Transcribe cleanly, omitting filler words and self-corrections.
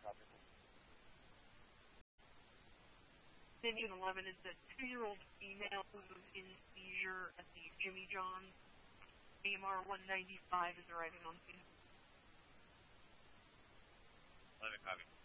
Indian 11 is a 2-year-old female who was in seizure at the Jimmy John's. AMR 195 is arriving on scene. 11 copy.